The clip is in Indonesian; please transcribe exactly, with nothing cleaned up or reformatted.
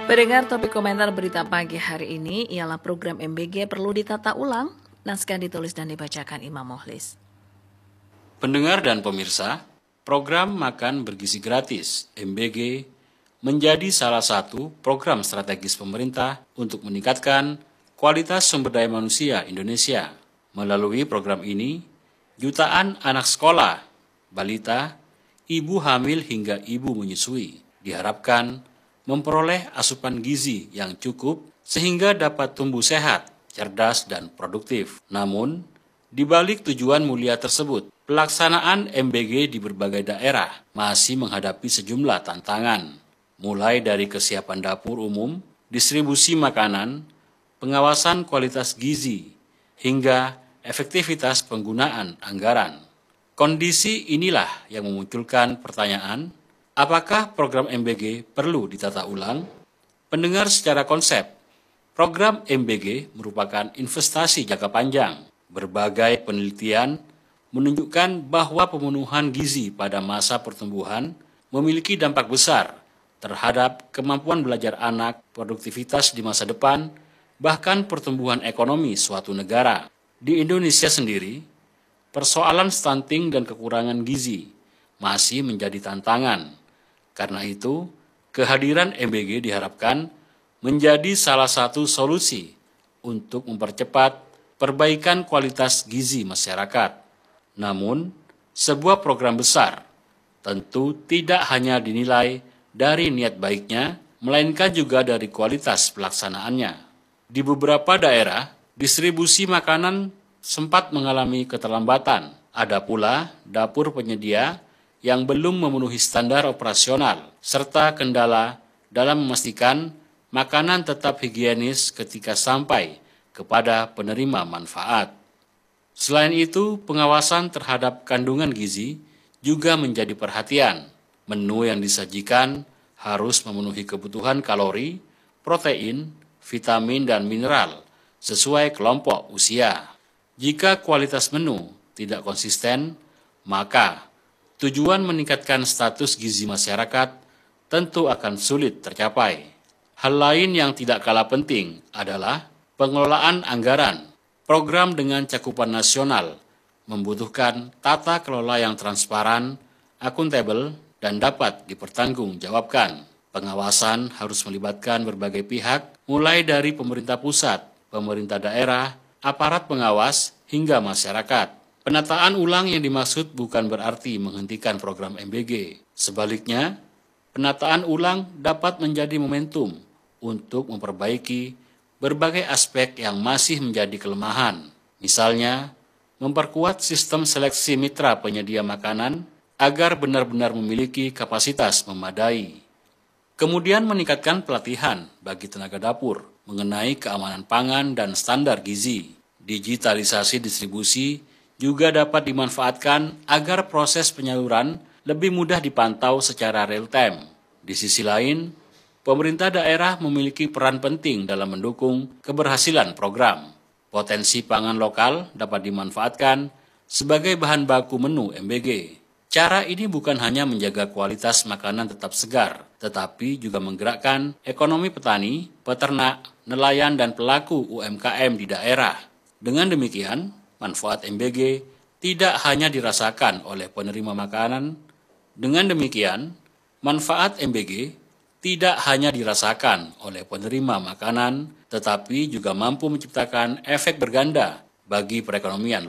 Pendengar, topik komentar berita pagi hari ini ialah program M B G perlu ditata ulang. Naskah ditulis dan dibacakan Imam Muhlis. Pendengar dan pemirsa, program makan bergizi gratis M B G menjadi salah satu program strategis pemerintah untuk meningkatkan kualitas sumber daya manusia Indonesia. Melalui program ini, jutaan anak sekolah, balita, ibu hamil hingga ibu menyusui diharapkan memperoleh asupan gizi yang cukup sehingga dapat tumbuh sehat, cerdas, dan produktif. Namun, di balik tujuan mulia tersebut, pelaksanaan M B G di berbagai daerah masih menghadapi sejumlah tantangan, mulai dari kesiapan dapur umum, distribusi makanan, pengawasan kualitas gizi, hingga efektivitas penggunaan anggaran. Kondisi inilah yang memunculkan pertanyaan, apakah program M B G perlu ditata ulang? Pendengar, secara konsep, program M B G merupakan investasi jangka panjang. Berbagai penelitian menunjukkan bahwa pemenuhan gizi pada masa pertumbuhan memiliki dampak besar terhadap kemampuan belajar anak, produktivitas di masa depan, bahkan pertumbuhan ekonomi suatu negara. Di Indonesia sendiri, persoalan stunting dan kekurangan gizi masih menjadi tantangan. Karena itu, kehadiran M B G diharapkan menjadi salah satu solusi untuk mempercepat perbaikan kualitas gizi masyarakat. Namun, sebuah program besar tentu tidak hanya dinilai dari niat baiknya, melainkan juga dari kualitas pelaksanaannya. Di beberapa daerah, distribusi makanan sempat mengalami keterlambatan. Ada pula dapur penyedia yang belum memenuhi standar operasional, serta kendala dalam memastikan makanan tetap higienis ketika sampai kepada penerima manfaat. Selain itu, pengawasan terhadap kandungan gizi juga menjadi perhatian. Menu yang disajikan harus memenuhi kebutuhan kalori, protein, vitamin, dan mineral sesuai kelompok usia. Jika kualitas menu tidak konsisten, maka tujuan meningkatkan status gizi masyarakat tentu akan sulit tercapai. Hal lain yang tidak kalah penting adalah pengelolaan anggaran. Program dengan cakupan nasional membutuhkan tata kelola yang transparan, akuntabel, dan dapat dipertanggungjawabkan. Pengawasan harus melibatkan berbagai pihak, mulai dari pemerintah pusat, pemerintah daerah, aparat pengawas, hingga masyarakat. Penataan ulang yang dimaksud bukan berarti menghentikan program M B G. Sebaliknya, penataan ulang dapat menjadi momentum untuk memperbaiki berbagai aspek yang masih menjadi kelemahan. Misalnya, memperkuat sistem seleksi mitra penyedia makanan agar benar-benar memiliki kapasitas memadai. Kemudian meningkatkan pelatihan bagi tenaga dapur mengenai keamanan pangan dan standar gizi. Digitalisasi distribusi juga dapat dimanfaatkan agar proses penyaluran lebih mudah dipantau secara real-time. Di sisi lain, pemerintah daerah memiliki peran penting dalam mendukung keberhasilan program. Potensi pangan lokal dapat dimanfaatkan sebagai bahan baku menu M B G. Cara ini bukan hanya menjaga kualitas makanan tetap segar, tetapi juga menggerakkan ekonomi petani, peternak, nelayan, dan pelaku U M K M di daerah. Dengan demikian, manfaat M B G tidak hanya dirasakan oleh penerima makanan. Dengan demikian, manfaat M B G tidak hanya dirasakan oleh penerima makanan, tetapi juga mampu menciptakan efek berganda bagi perekonomian